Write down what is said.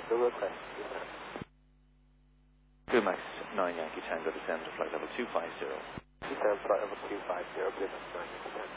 The request. Max 9 Yankee Tango, descend to flight level 250. Descend flight level 250, Max 9 Yankee Tango.